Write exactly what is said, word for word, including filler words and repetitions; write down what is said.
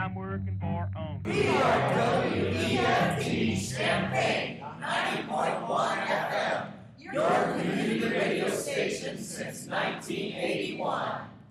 I'm working for on. We are W E F T Champaign, ninety point one F M, your community radio station since nineteen eighty-one.